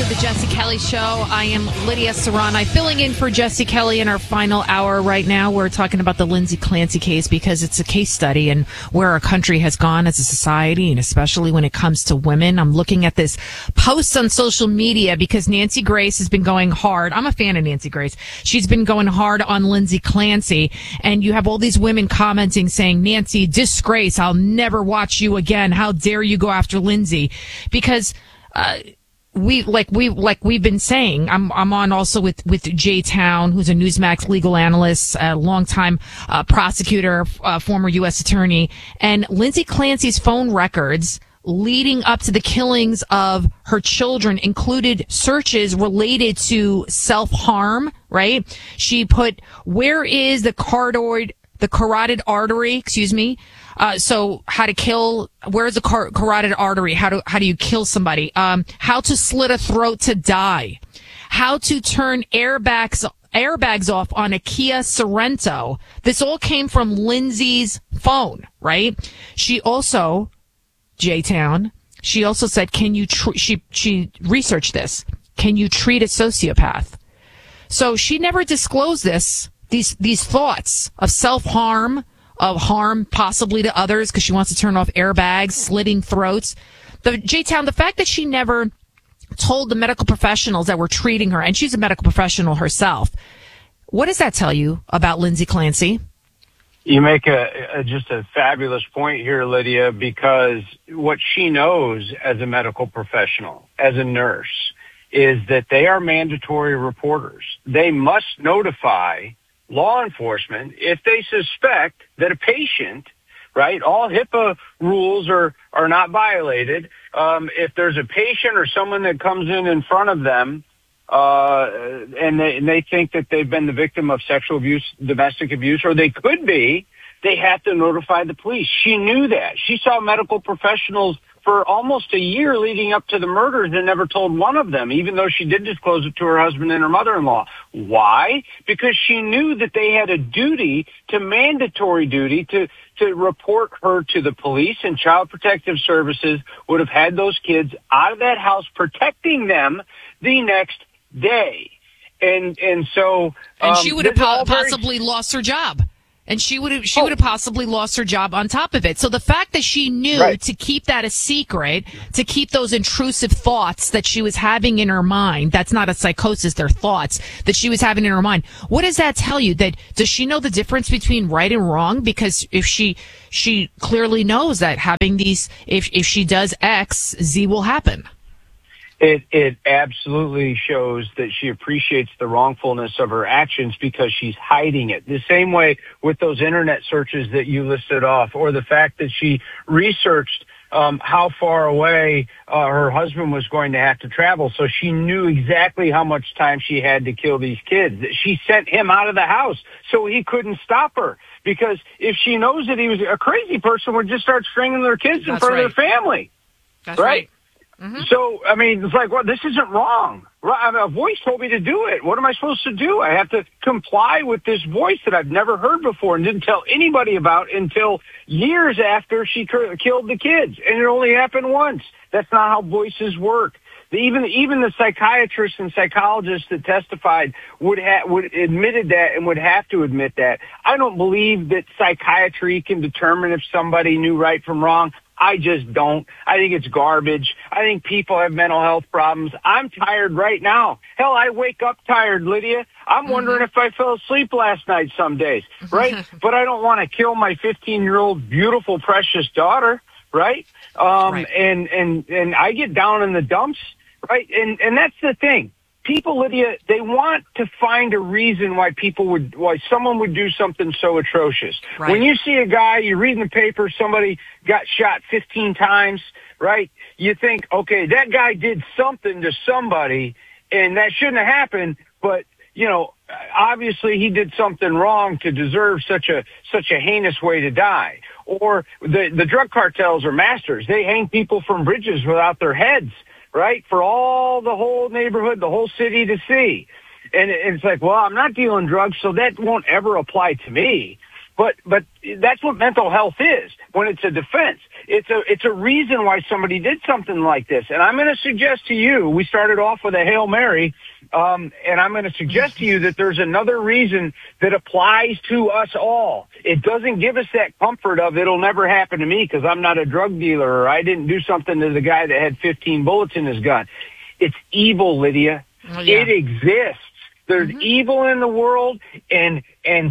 The Jesse Kelly Show. I am Lydia Serrano, filling in for Jesse Kelly in our final hour right now. We're talking about the Lindsay Clancy case because it's a case study and where our country has gone as a society, and especially when it comes to women. I'm looking at this post on social media because Nancy Grace has been going hard. I'm a fan of Nancy Grace. She's been going hard on Lindsay Clancy, and you have all these women commenting saying, Nancy, disgrace. I'll never watch you again. How dare you go after Lindsay? Because, we've been saying, I'm on also with Jay Town, who's a Newsmax legal analyst, a longtime prosecutor, former U.S. attorney, and Lindsay Clancy's phone records leading up to the killings of her children included searches related to self-harm, right? She put, where is the carotid artery, so how to kill, where's the carotid artery? How do you kill somebody? How to slit a throat to die. How to turn airbags off on a Kia Sorento. This all came from Lindsay's phone, right? She also, J-Town, she also said, she researched this. Can you treat a sociopath? So she never disclosed these thoughts of self-harm, of harm possibly to others because she wants to turn off airbags, slitting throats. J-Town, the fact that she never told the medical professionals that were treating her, and she's a medical professional herself, what does that tell you about Lindsay Clancy? You make just a fabulous point here, Lydia, because what she knows as a medical professional, as a nurse, is that they are mandatory reporters. They must notify law enforcement if they suspect that a patient, right, all HIPAA rules are not violated. If there's a patient or someone that comes in front of them, and they think that they've been the victim of sexual abuse, domestic abuse, or they could be, they have to notify the police. She knew that. She saw medical professionals for almost a year leading up to the murders and never told one of them, even though she did disclose it to her husband and her mother-in-law. Why? Because she knew that they had a mandatory duty to report her to the police, and Child Protective Services would have had those kids out of that house protecting them the next day. And so... And she would have possibly lost her job. And she would have possibly lost her job on top of it. So the fact that she knew to keep that a secret, to keep those intrusive thoughts that she was having in her mind, that's not a psychosis, they're thoughts that she was having in her mind. What does that tell you? That does she know the difference between right and wrong? Because if she clearly knows that having these, if she does X, Z will happen. It absolutely shows that she appreciates the wrongfulness of her actions because she's hiding it. The same way with those internet searches that you listed off, or the fact that she researched how far away her husband was going to have to travel, so she knew exactly how much time she had to kill these kids. She sent him out of the house so he couldn't stop her, because if she knows that he was a crazy person, would just start stringing their kids in front of their family. That's right. Mm-hmm. So, I mean, it's like, well, this isn't wrong. I mean, a voice told me to do it. What am I supposed to do? I have to comply with this voice that I've never heard before and didn't tell anybody about until years after she killed the kids. And it only happened once. That's not how voices work. Even the psychiatrists and psychologists that testified would admitted that and would have to admit that. I don't believe that psychiatry can determine if somebody knew right from wrong. I just don't. I think it's garbage. I think people have mental health problems. I'm tired right now. Hell, I wake up tired, Lydia. I'm wondering if I fell asleep last night some days, right? But I don't want to kill my 15-year-old beautiful, precious daughter, right? And I get down in the dumps, right? And that's the thing. People, Lydia, they want to find a reason why someone would do something so atrocious. Right. When you see a guy, you read in the paper, somebody got shot 15 times, right? You think, okay, that guy did something to somebody, and that shouldn't have happened, but, you know, obviously he did something wrong to deserve such a heinous way to die. Or the drug cartels are masters. They hang people from bridges without their heads, right? For the whole neighborhood, the whole city to see. And it's like, well, I'm not dealing drugs, so that won't ever apply to me. But that's what mental health is when it's a defense. It's a reason why somebody did something like this. And I'm going to suggest to you, we started off with a Hail Mary, and I'm going to suggest to you that there's another reason that applies to us all. It doesn't give us that comfort of it'll never happen to me because I'm not a drug dealer or I didn't do something to the guy that had 15 bullets in his gun. It's evil, Lydia. Oh, yeah. It exists. There's evil in the world, and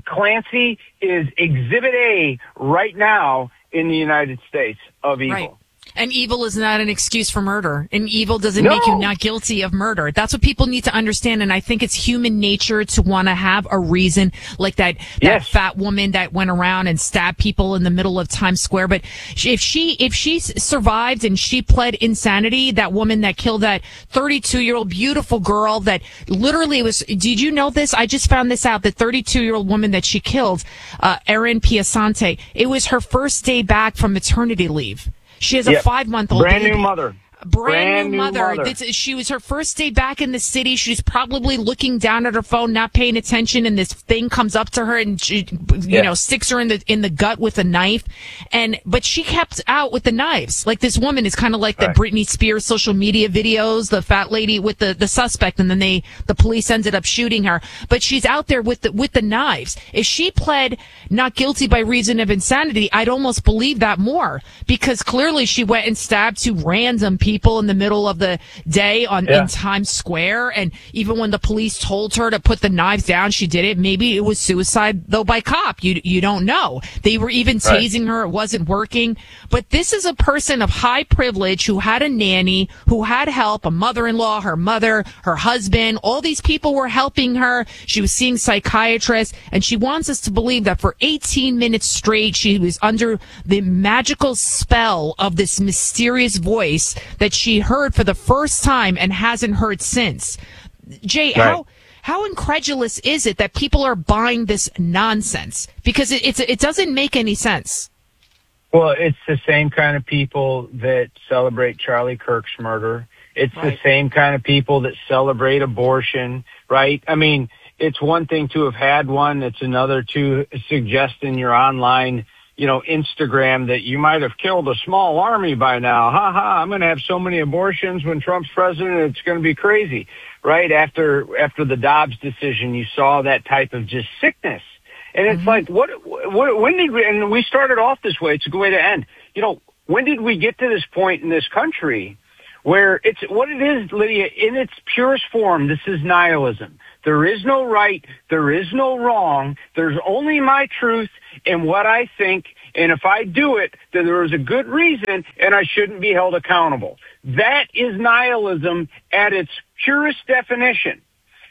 Clancy is Exhibit A right now in the United States of evil. Right. And evil is not an excuse for murder. And evil doesn't make you not guilty of murder. That's what people need to understand. And I think it's human nature to want to have a reason, like that fat woman that went around and stabbed people in the middle of Times Square. But if she survived and she pled insanity, that woman that killed that 32-year-old beautiful girl that literally was, did you know this? I just found this out. The 32-year-old woman that she killed, Erin Piasante, it was her first day back from maternity leave. She has a 5-month-old brand baby. new mother. Brand new mother. She was her first day back in the city. She's probably looking down at her phone, not paying attention, and this thing comes up to her and she, sticks her in the gut with a knife. But she kept out with the knives. Like this woman is kind of like the Britney Spears social media videos, the fat lady with the suspect, and then the police ended up shooting her. But she's out there with the knives. If she pled not guilty by reason of insanity, I'd almost believe that more because clearly she went and stabbed two random people in the middle of the day in Times Square. And even when the police told her to put the knives down, she did it. Maybe it was suicide, though, by cop. You don't know. They were even tasing her. It wasn't working. But this is a person of high privilege who had a nanny, who had help, a mother-in-law, her mother, her husband. All these people were helping her. She was seeing psychiatrists. And she wants us to believe that for 18 minutes straight, she was under the magical spell of this mysterious voice that she heard for the first time and hasn't heard since. Jay, how incredulous is it that people are buying this nonsense? Because it doesn't make any sense. Well, it's the same kind of people that celebrate Charlie Kirk's murder. It's the same kind of people that celebrate abortion, right? I mean, it's one thing to have had one. It's another to suggest in your online Instagram that you might have killed a small army by now. Ha ha, I'm going to have so many abortions when Trump's president, it's going to be crazy. Right after the Dobbs decision, you saw that type of just sickness. And it's like, when did we, and we started off this way, it's a good way to end. When did we get to this point in this country where it's what it is, Lydia, in its purest form, this is nihilism. There is no right, there is no wrong, there's only my truth and what I think, and if I do it, then there is a good reason and I shouldn't be held accountable. That is nihilism at its purest definition.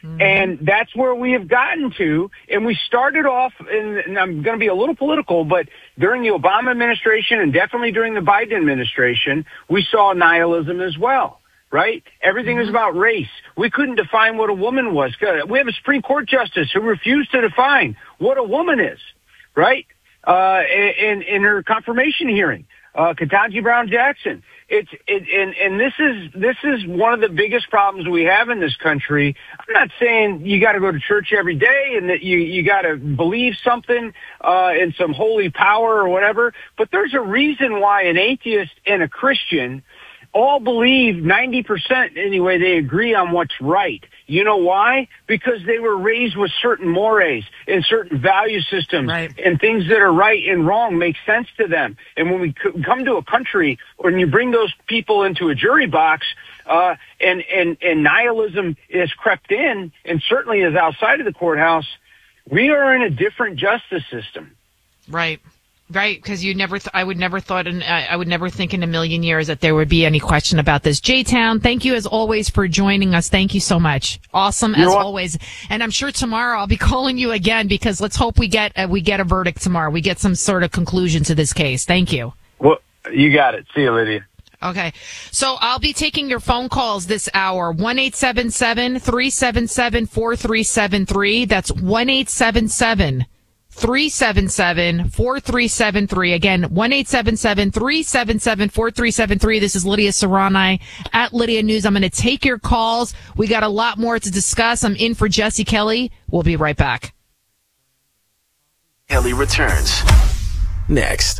And that's where we have gotten to. And we started off, and I'm going to be a little political, but during the Obama administration and definitely during the Biden administration, we saw nihilism as well, right? Everything was about race. We couldn't define what a woman was. We have a Supreme Court justice who refused to define what a woman is, right? In her confirmation hearing, Ketanji Brown Jackson. And this is one of the biggest problems we have in this country. I'm not saying you got to go to church every day and that you got to believe something in some holy power or whatever, but there's a reason why an atheist and a Christian all believe 90% anyway, they agree on what's right. You know why? Because they were raised with certain mores and certain value systems, and things that are right and wrong make sense to them. And when we come to a country, when you bring those people into a jury box, and nihilism is crept in and certainly is outside of the courthouse, we are in a different justice system. Right. Right, because I would never think in a million years that there would be any question about this. J-Town, thank you as always for joining us. Thank you so much. Awesome as always. And I'm sure tomorrow I'll be calling you again because let's hope we get a verdict tomorrow. We get some sort of conclusion to this case. Thank you. Well, you got it. See you, Lydia. Okay. So I'll be taking your phone calls this hour. 1-877-377-4373. That's 1-877-377-4373. Again, 1-877-377-4373. This is Lydia Serrani at Lydia News. I'm going to take your calls. We got a lot more to discuss. I'm in for Jesse Kelly. We'll be right back. Kelly returns next.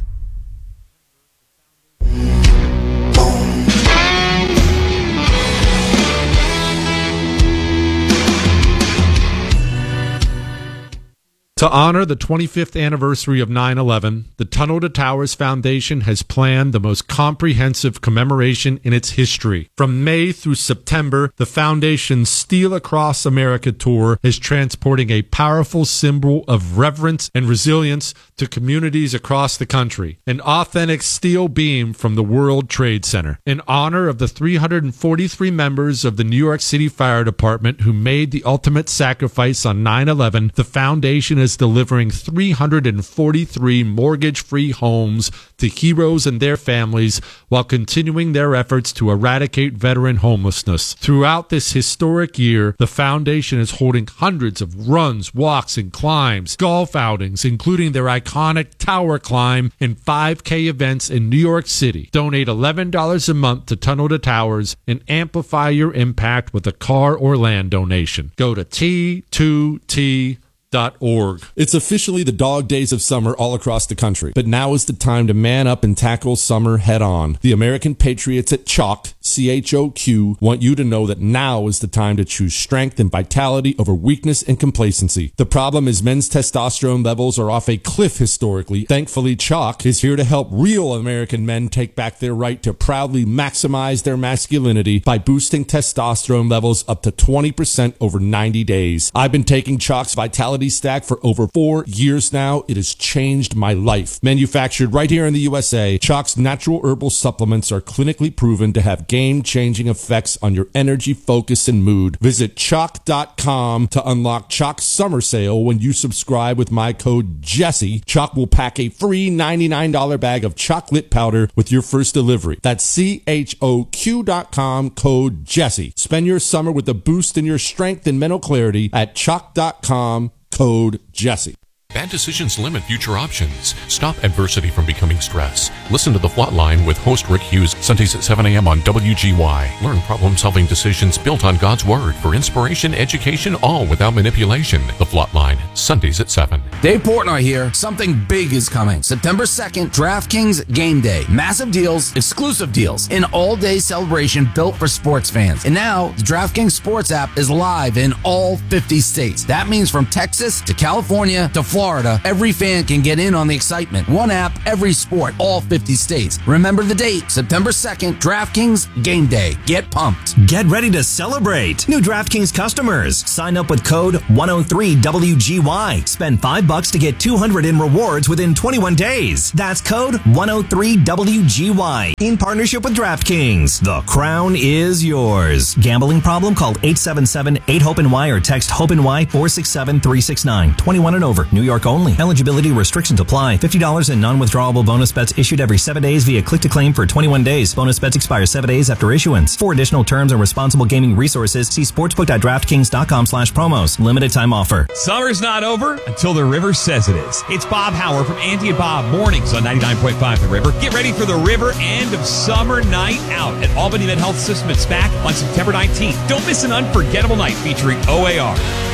To honor the 25th anniversary of 9/11, the Tunnel to Towers Foundation has planned the most comprehensive commemoration in its history. From May through September, the foundation's Steel Across America tour is transporting a powerful symbol of reverence and resilience to communities across the country. An authentic steel beam from the World Trade Center. In honor of the 343 members of the New York City Fire Department who made the ultimate sacrifice on 9/11, the foundation is delivering 343 mortgage-free homes to heroes and their families while continuing their efforts to eradicate veteran homelessness. Throughout this historic year, the foundation is holding hundreds of runs, walks, and climbs, golf outings, including their iconic Tower Climb and 5K events in New York City. Donate $11 a month to Tunnel to Towers and amplify your impact with a car or land donation. Go to T2T.org. It's officially the dog days of summer all across the country, but now is the time to man up and tackle summer head on. The American Patriots at Chalk, CHOQ, want you to know that now is the time to choose strength and vitality over weakness and complacency. The problem is men's testosterone levels are off a cliff historically. Thankfully, Chalk is here to help real American men take back their right to proudly maximize their masculinity by boosting testosterone levels up to 20% over 90 days. I've been taking Chalk's Vitality Stack for over 4 years now. It has changed my life. Manufactured right here in the USA, Chalk's natural herbal supplements are clinically proven to have game-changing effects on your energy, focus, and mood. Visit Chalk.com to unlock Chalk's summer sale. When you subscribe with my code Jesse, Chalk will pack a free $99 bag of chocolate powder with your first delivery. That's CHOQ.com, code Jesse. Spend your summer with a boost in your strength and mental clarity at Chalk.com, code Jesse. Bad decisions limit future options. Stop adversity from becoming stress. Listen to The Flatline with host Rick Hughes, Sundays at 7 a.m. on WGY. Learn problem-solving decisions built on God's Word for inspiration, education, all without manipulation. The Flatline, Sundays at 7. Dave Portnoy here. Something big is coming. September 2nd, DraftKings Game Day. Massive deals, exclusive deals, an all-day celebration built for sports fans. And now, the DraftKings Sports app is live in all 50 states. That means from Texas to California to Florida, every fan can get in on the excitement. One app, every sport, all 50 states. Remember the date, September 2nd, DraftKings Game Day. Get pumped. Get ready to celebrate. New DraftKings customers. Sign up with code 103WGY. Spend $5 to get $200 in rewards within 21 days. That's code 103WGY. In partnership with DraftKings. The crown is yours. Gambling problem? Call 877-8-HOPE-NY or text HOPE-NY 467-369. 21 and over. New York only. Eligibility restrictions apply. $50 in non-withdrawable bonus bets issued every 7 days via click-to-claim for 21 days. Bonus bets expire 7 days after issuance. For additional terms and responsible gaming resources, see sportsbook.draftkings.com/promos. Limited time offer. Summer's not over until the River says it is. It's Bob Howard from Auntie and Bob Mornings on 99.5 The River. Get ready for the River End of Summer Night Out at Albany Med Health System at SPAC on September 19th. Don't miss an unforgettable night featuring OAR.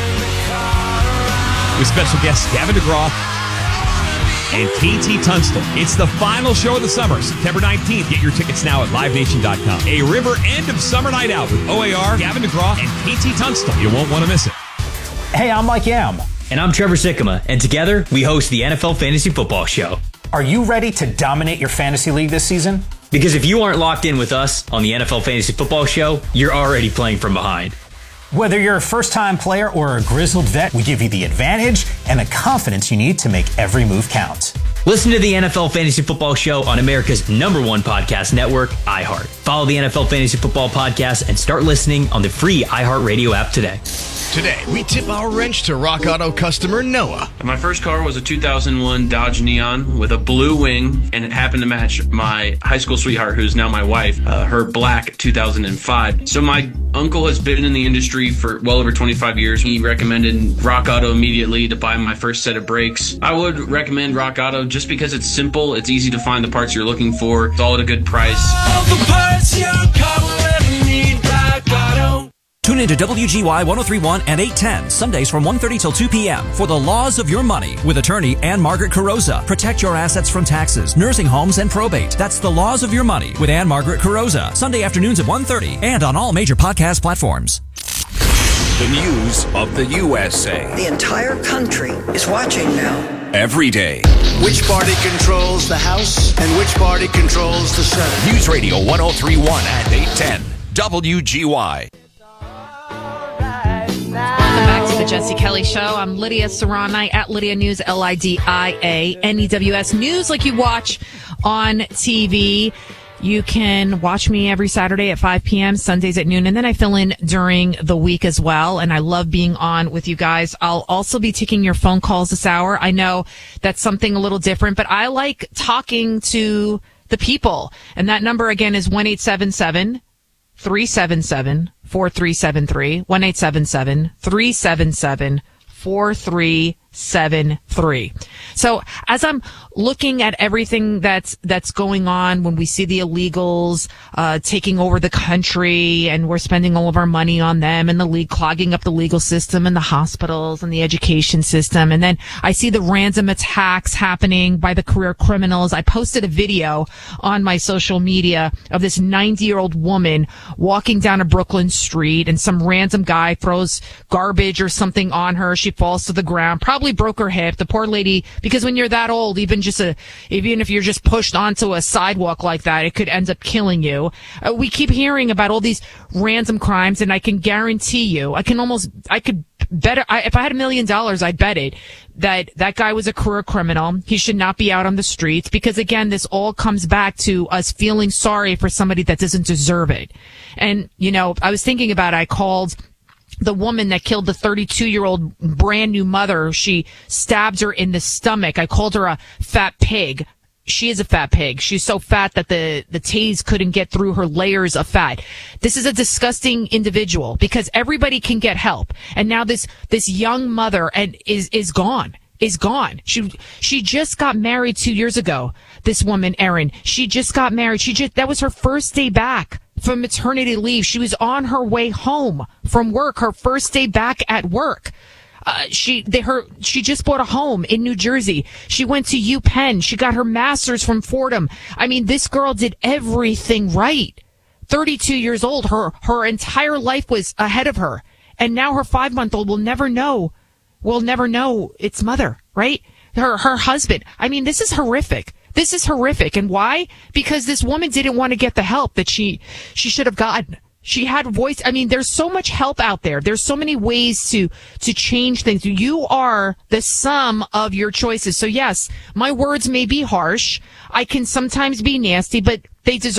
With special guests Gavin DeGraw and KT Tunstall. It's the final show of the summer, September 19th. Get your tickets now at livenation.com. A River End of Summer Night Out with OAR, Gavin DeGraw, and KT Tunstall. You won't want to miss it. Hey, I'm Mike Yam. And I'm Trevor Sikkema. And together, we host the NFL Fantasy Football Show. Are you ready to dominate your fantasy league this season? Because if you aren't locked in with us on the NFL Fantasy Football Show, you're already playing from behind. Whether you're a first-time player or a grizzled vet, we give you the advantage and the confidence you need to make every move count. Listen to the NFL Fantasy Football Show on America's #1 podcast network, iHeart. Follow the NFL Fantasy Football Podcast and start listening on the free iHeartRadio app today. Today, we tip our wrench to Rock Auto customer Noah. My first car was a 2001 Dodge Neon with a blue wing, and it happened to match my high school sweetheart, who's now my wife, her black 2005. So my uncle has been in the industry for well over 25 years. He recommended Rock Auto immediately to buy my first set of brakes. I would recommend Rock Auto just because it's simple, it's easy to find the parts you're looking for, it's all at a good price. All the parts your car will ever need, Rock Auto. Tune into WGY 1031 and 810, Sundays from 1:30 till 2 p.m. for The Laws of Your Money with attorney Ann Margaret Carrozza. Protect your assets from taxes, nursing homes, and probate. That's The Laws of Your Money with Ann Margaret Carrozza. Sunday afternoons at 1:30 and on all major podcast platforms. The news of the USA. The entire country is watching now. Every day. Which party controls the House and which party controls the Senate? News Radio 1031 and 810. WGY. Welcome back to the Jesse Kelly Show. I'm Lydia Serrani at Lydia News, LIDIA, News like you watch on TV. You can watch me every Saturday at 5 p.m., Sundays at noon, and then I fill in during the week as well, and I love being on with you guys. I'll also be taking your phone calls this hour. I know that's something a little different, but I like talking to the people, and that number again is 1-877-377-4373, 1-877-377-4373. So as I'm looking at everything that's going on, when we see the illegals taking over the country and we're spending all of our money on them and the league clogging up the legal system and the hospitals and the education system, and then I see the random attacks happening by the career criminals. I posted a video on my social media of this 90-year-old woman walking down a Brooklyn street, and some random guy throws garbage or something on her. She falls to the ground, probably broke her hip. The poor lady, because when you're that old, even if you're just pushed onto a sidewalk like that, it could end up killing you. We keep hearing about all these random crimes, and I can guarantee you, I could bet it, if I had $1 million, I'd bet it that guy was a career criminal. He should not be out on the streets, because again, this all comes back to us feeling sorry for somebody that doesn't deserve it. And, I was thinking about it. I called the woman that killed the 32-year-old brand new mother. She stabbed her in the stomach. I called her a fat pig. She is a fat pig. She's so fat that the tase couldn't get through her layers of fat. This is a disgusting individual, because everybody can get help. And now this young mother is gone. She just got married 2 years ago. This woman, Erin, she just got married. That was her first day back from maternity leave. She was on her way home from work, her first day back at work. She just bought a home in New Jersey. She went to UPenn. She got her master's from Fordham. I mean, this girl did everything right. 32 years old. Her entire life was ahead of her. And now her 5-month-old will never know its mother, right? Her husband. I mean, this is horrific. This is horrific. And why? Because this woman didn't want to get the help that she should have gotten. She had a voice. I mean, there's so much help out there. There's so many ways to change things. You are the sum of your choices. So yes, my words may be harsh. I can sometimes be nasty, but they deserve